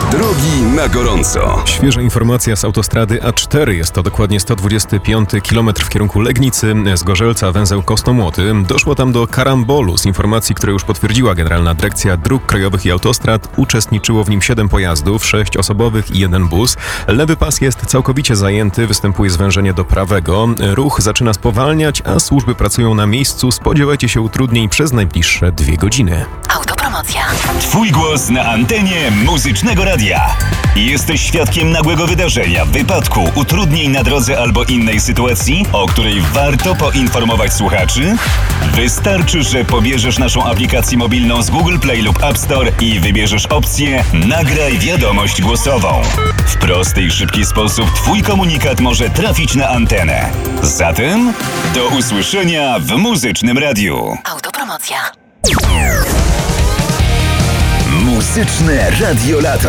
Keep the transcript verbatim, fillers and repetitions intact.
Drogi na gorąco. Świeża informacja z autostrady A cztery. Jest to dokładnie sto dwudziesty piąty kilometr w kierunku Legnicy. Z Gorzelca węzeł Kostomłoty. Doszło tam do karambolu. Z informacji, które już potwierdziła Generalna Dyrekcja Dróg Krajowych i Autostrad, uczestniczyło w nim siedem pojazdów, sześć osobowych i jeden bus. Lewy pas jest całkowicie zajęty, występuje zwężenie do prawego. Ruch zaczyna spowalniać, a służby pracują na miejscu. Spodziewajcie się utrudnień przez najbliższe dwie godziny. Autopromocja. Twój głos na antenie Muzycznego Radia. Jesteś świadkiem nagłego wydarzenia, wypadku, utrudnień na drodze albo innej sytuacji, o której warto poinformować słuchaczy? Wystarczy, że pobierzesz naszą aplikację mobilną z Google Play lub App Store i wybierzesz opcję Nagraj wiadomość głosową. W prosty i szybki sposób Twój komunikat może trafić na antenę. Zatem do usłyszenia w Muzycznym Radiu. Autopromocja. Muzyczne Radio Lato.